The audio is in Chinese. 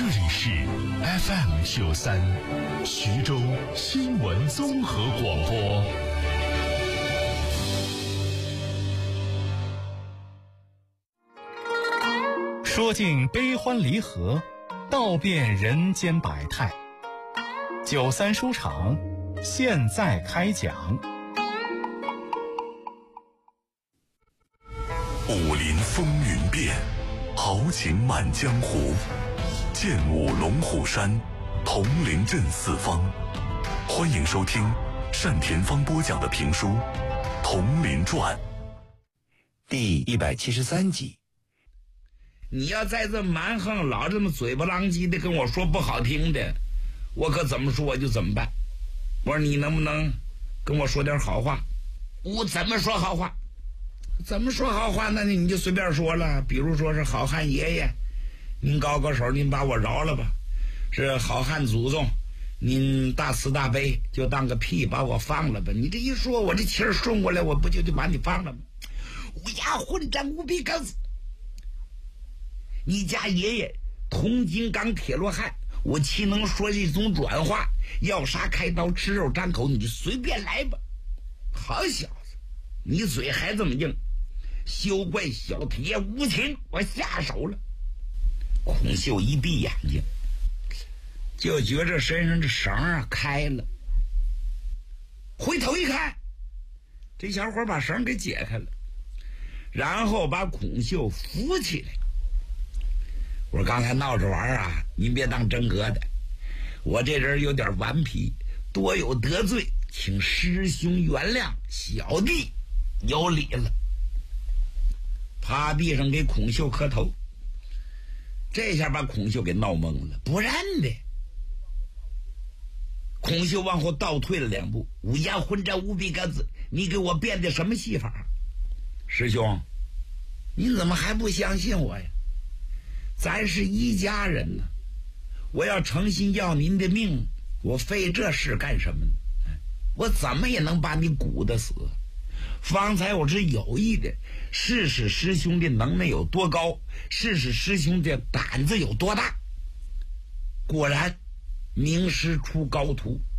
这里是 FM93 徐州新闻综合广播。说尽悲欢离合，道遍人间百态。93书场现在开讲。 武林风云变，豪情满江湖。剑舞龙虎山，铜陵镇四方。欢迎收听单田芳播讲的评书《铜陵传》 第173集。 你要在这蛮横老这么嘴巴狼藉的跟我说不好听的，我可怎么说我就怎么办。我说你能不能跟我说点好话？我怎么说好话？怎么说好话？那你就随便说了。比如说是好汉爷爷，您高个手，您把我饶了吧。是好汉祖宗，您大慈大悲，就当个屁把我放了吧。你这一说，我这气儿顺过来，我不就把你放了吗？乌鸦混战无比杆子，你家爷爷铜金刚铁罗汉，我岂能说一种软话？要杀开刀，吃肉张口，你就随便来吧。好小子，你嘴还这么硬，休怪小铁无情，我下手了。孔秀一闭眼睛，就觉着身上这绳啊开了，回头一看，这小伙把绳给解开了，然后把孔秀扶起来。我说刚才闹着玩啊，您别当真格的，我这人有点顽皮，多有得罪，请师兄原谅，小弟有礼了。趴地上给孔秀磕头，这下把孔秀给闹懵了，不然的。孔秀往后倒退了2步，乌鸦混战无比杆子，你给我变的什么戏法？师兄，你怎么还不相信我呀？咱是一家人呢，我要诚心要您的命，我费这事干什么呢？我怎么也能把你蛊得死。方才我是有意的试试师兄的能耐有多高，试试师兄的胆子有多大。果然名师出高徒，